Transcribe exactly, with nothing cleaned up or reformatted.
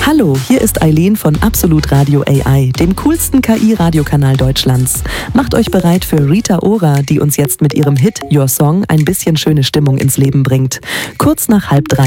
Hallo, hier ist Eileen von Absolut Radio A I, dem coolsten K I-Radiokanal Deutschlands. Macht euch bereit für Rita Ora, die uns jetzt mit ihrem Hit Your Song ein bisschen schöne Stimmung ins Leben bringt. Kurz nach halb drei